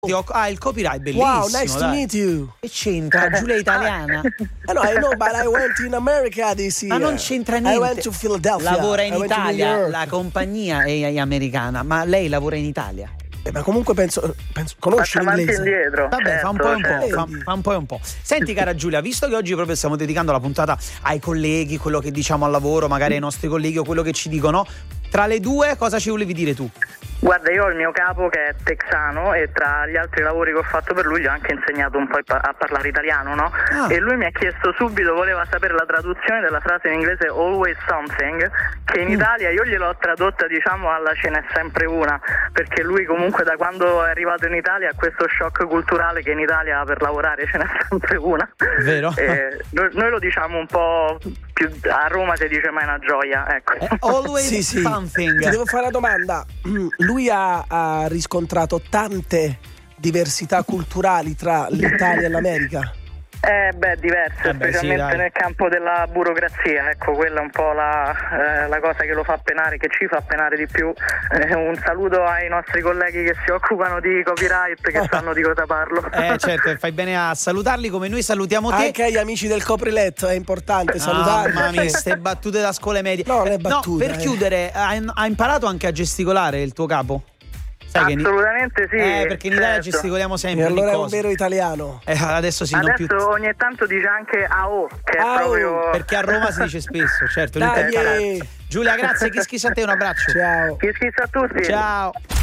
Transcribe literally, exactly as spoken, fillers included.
Ah, il copyright, bellissimo. Wow, nice dai. to meet you. Che c'entra? Giulia è italiana. I know, I know, but I went in America this year. Ma non c'entra niente. I went to Philadelphia. Lavora in I went to New Italia, York. la compagnia è americana, ma lei lavora in Italia. Eh, ma comunque penso, penso conosci Facciamo anche l'inglese? indietro. Vabbè, certo, fa un po' e un certo. po', fa, fa un po' e un po'. Senti, cara Giulia, visto che oggi proprio stiamo dedicando la puntata ai colleghi, quello che diciamo al lavoro, magari ai nostri colleghi o quello che ci dicono, tra le due cosa ci volevi dire tu? Guarda, io ho il mio capo che è texano e tra gli altri lavori che ho fatto per lui gli ho anche insegnato un po' a parlare italiano, no? Ah. E lui mi ha chiesto subito, voleva sapere la traduzione della frase in inglese always something, che in Mm. Italia io gliel'ho tradotta, diciamo, alla ce n'è sempre una, perché lui comunque da quando è arrivato in Italia ha questo shock culturale che in Italia per lavorare ce n'è sempre una. Vero? E noi, noi lo diciamo un po' più, a Roma si dice mai una gioia, ecco. Eh, always Sì, sì. something. Ti devo fare una domanda. Lui ha, ha riscontrato tante diversità culturali tra l'Italia e l'America. Eh beh, diverse, Eh beh, sì, specialmente dai. nel campo della burocrazia, ecco, quella è un po' la, eh, la cosa che lo fa penare, che ci fa penare di più. Eh, un saluto ai nostri colleghi che si occupano di copyright, che sanno di cosa parlo. Eh certo, fai bene a salutarli come noi salutiamo te. Anche agli amici del copriletto è importante salutarli. Mamma mia, ste battute da scuole medie. No, le Eh, battute, per eh. chiudere, ha, ha imparato anche a gesticolare il tuo capo? Sai che in- Assolutamente sì. Eh, perché in Italia certo. gesticoliamo E sempre allora ogni è un cosa. vero italiano. Eh, adesso sì, non Adesso più. ogni tanto dice anche A O, che è A O, proprio... Perché a Roma si dice spesso, certo. lui Dai, per imparare. eh. Giulia, grazie, chi schissa a te, un abbraccio. Ciao. Chi schizza a tutti. Ciao.